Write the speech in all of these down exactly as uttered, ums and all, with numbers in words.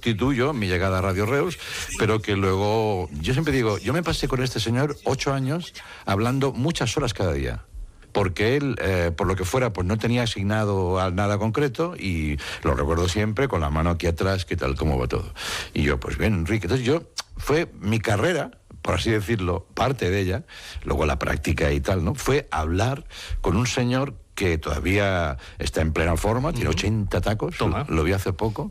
sustituyo mi llegada a Radio Reus, pero que luego, yo siempre digo, yo me pasé con este señor ocho años hablando muchas horas cada día. Porque él, eh, por lo que fuera, pues no tenía asignado a nada concreto y lo recuerdo siempre con la mano aquí atrás, qué tal, cómo va todo. Y yo, pues bien, Enrique, entonces yo, fue mi carrera, por así decirlo, parte de ella, luego la práctica y tal, ¿no? Fue hablar con un señor que todavía está en plena forma, tiene uh-huh. ochenta tacos, lo, lo vi hace poco,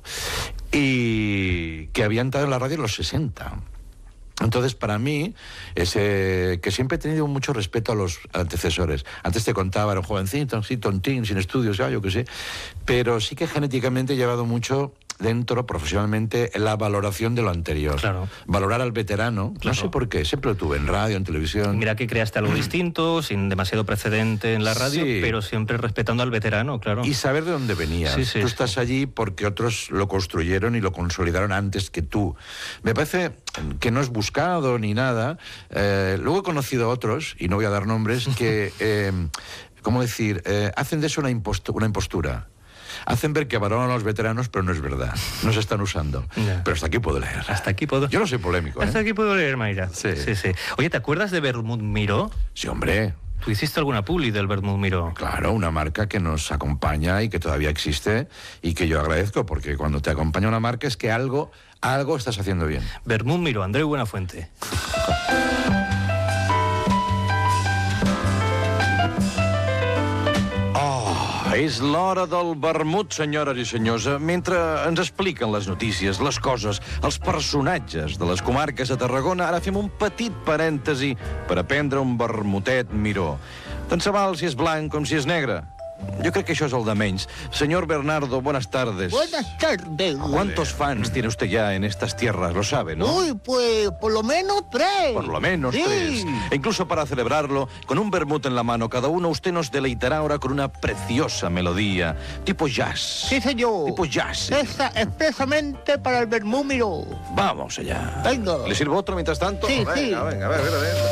y que había entrado en la radio en los sesenta. Entonces, para mí, ese, que siempre he tenido mucho respeto a los antecesores. Antes te contaba, era un jovencito, así, tontín, sin estudios, ya, yo qué sé. Pero sí que genéticamente he llevado mucho dentro, profesionalmente, la valoración de lo anterior. Claro. Valorar al veterano, claro. No sé por qué, siempre lo tuve en radio, en televisión. Mira que creaste algo distinto, sin demasiado precedente en la radio, sí. Pero siempre respetando al veterano, claro. Y saber de dónde venías. Sí, sí, tú sí. estás allí porque otros lo construyeron y lo consolidaron antes que tú. Me parece que no es buscado ni nada. Eh, luego he conocido a otros, y no voy a dar nombres, que, eh, ¿cómo decir?, eh, hacen de eso una, impost- una impostura. Hacen ver que valoran a los veteranos, pero no es verdad. No se están usando. Yeah. Pero hasta aquí puedo leer. Hasta aquí puedo... Yo no soy polémico, ¿eh? Hasta aquí puedo leer, Mayra. Sí. Sí, sí. Oye, ¿te acuerdas de Vermut Miró? Sí, hombre. ¿Tú hiciste alguna publi del Vermut Miró? Claro, una marca que nos acompaña y que todavía existe y que yo agradezco, porque cuando te acompaña una marca es que algo, algo estás haciendo bien. Vermut Miró, Andreu Buenafuente. És l'hora del vermut, senyores i senyors. Mentre ens expliquen les notícies, les coses, els personatges de les comarques de Tarragona, ara fem un petit parèntesi per aprendre un vermutet Miró. Tant se val si és blanc com si és negre. Yo creo que eso es el de menys. Señor Bernardo, buenas tardes. Buenas tardes. ¿Cuántos fans tiene usted ya en estas tierras? Lo sabe, ¿no? Uy, pues por lo menos tres. Por lo menos sí. tres. E incluso para celebrarlo, con un vermut en la mano cada uno, usted nos deleitará ahora con una preciosa melodía, tipo jazz. Sí, señor. Tipo jazz. Esa expresamente para el Vermut Miró. Vamos allá. Venga. ¿Le sirvo otro mientras tanto? Sí, venga, sí. Venga, venga, a ver, a ver, a ver.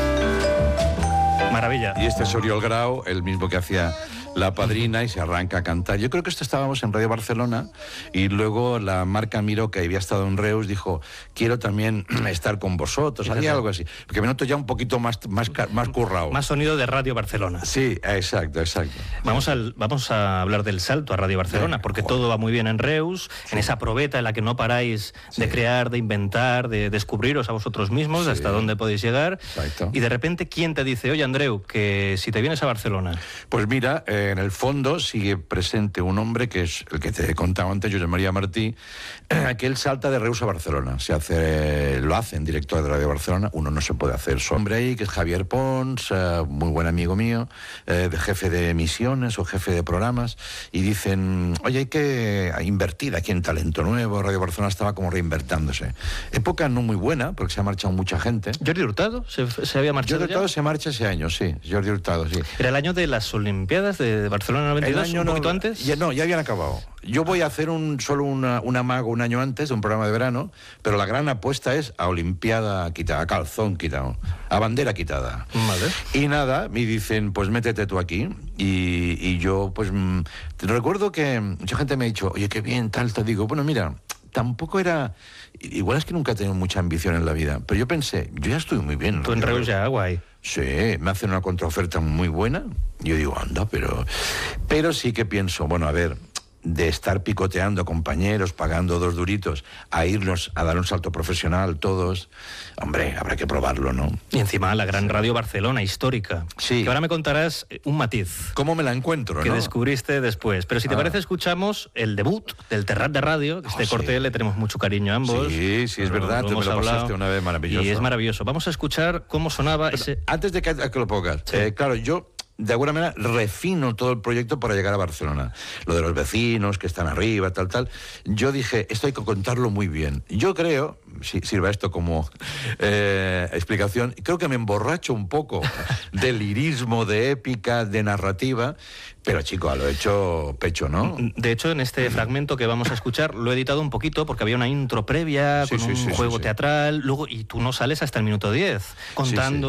Maravilla. Y este es Oriol Grau, el mismo que hacía La Padrina, y se arranca a cantar. Yo creo que esto estábamos en Radio Barcelona y luego la marca Miró, que había estado en Reus, dijo, quiero también estar con vosotros, había algo así. Porque me noto ya un poquito más, más, más currao. Más sonido de Radio Barcelona. Sí, exacto, exacto. Vamos, al, vamos a hablar del salto a Radio Barcelona, porque Joder. todo va muy bien en Reus, sí. En esa probeta en la que no paráis sí. de crear, de inventar, de descubriros a vosotros mismos, sí. hasta dónde podéis llegar. Exacto. Y de repente, ¿quién te dice, oye, Andreu, que si te vienes a Barcelona? Pues mira, eh, en el fondo sigue presente un hombre que es el que te he contado antes, Josep María Martí, eh, que él salta de Reus a Barcelona. Se hace, lo hace en director de Radio Barcelona. Uno no se puede hacer. Su hombre ahí, que es Javier Pons, eh, muy buen amigo mío, eh, de jefe de emisiones o jefe de programas, y dicen, oye, hay que invertir aquí en talento nuevo. Radio Barcelona estaba como reinvertándose. Época no muy buena, porque se ha marchado mucha gente. ¿Jordi Hurtado se, se había marchado? Jordi Hurtado ya? se marcha ese año, sí. Jordi Hurtado, sí. ¿Era el año de las Olimpiadas de Barcelona noventa y dos? El año ¿Un poquito no, antes? Ya, no, ya habían acabado. Yo voy a hacer un, solo una, una mago un año antes de un programa de verano, pero la gran apuesta es a Olimpiada quitada, a calzón quitado, a bandera quitada. Vale. Y nada, me dicen, pues métete tú aquí. Y, y yo, pues, mmm, recuerdo que mucha gente me ha dicho, oye, qué bien, tal, te digo, bueno, mira, tampoco era... Igual es que nunca he tenido mucha ambición en la vida, pero yo pensé, yo ya estoy muy bien. Tú en Reus ya, guay. Sí, me hacen una contraoferta muy buena. Yo digo, anda, pero... Pero sí que pienso, bueno, a ver, de estar picoteando compañeros, pagando dos duritos, a irnos a dar un salto profesional todos, hombre, habrá que probarlo, ¿no? Y encima la gran Radio Barcelona, histórica. Sí. Que ahora me contarás un matiz. ¿Cómo me la encuentro, que no? descubriste después. Pero si te ah. parece, escuchamos el debut del Terrat de Radio. Este oh, corte sí. le tenemos mucho cariño a ambos. Sí, sí, es lo, verdad, lo te me lo hablado, pasaste una vez, maravilloso. Y es maravilloso. Vamos a escuchar cómo sonaba Pero ese... Antes de que, que lo pongas, Sí. eh, claro, yo... de alguna manera refino todo el proyecto para llegar a Barcelona. Lo de los vecinos que están arriba, tal, tal. Yo dije, esto hay que contarlo muy bien. Yo creo, si sirva esto como eh, explicación, creo que me emborracho un poco de lirismo, de épica, de narrativa, pero chico, a lo hecho pecho, ¿no? De hecho, en este fragmento que vamos a escuchar, lo he editado un poquito porque había una intro previa Sí, con sí, un sí, juego sí, sí. teatral, luego, y tú no sales hasta el minuto diez, contando... Sí, sí.